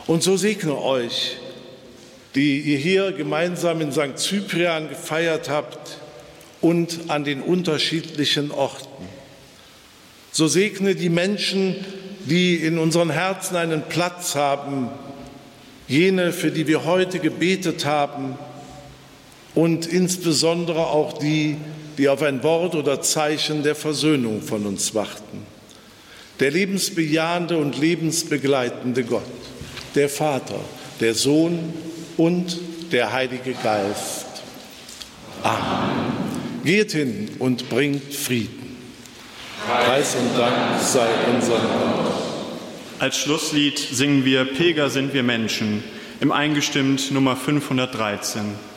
Und so segne euch, die ihr hier gemeinsam in St. Cyprian gefeiert habt und an den unterschiedlichen Orten. So segne die Menschen, die in unseren Herzen einen Platz haben, jene, für die wir heute gebetet haben, und insbesondere auch die, die auf ein Wort oder Zeichen der Versöhnung von uns warten. Der lebensbejahende und lebensbegleitende Gott, der Vater, der Sohn und der Heilige Geist. Amen. Geht hin und bringt Frieden. Preis und Dank sei unserem Gott. Als Schlusslied singen wir Pilger sind wir Menschen, im Eingestimmt Nummer 513.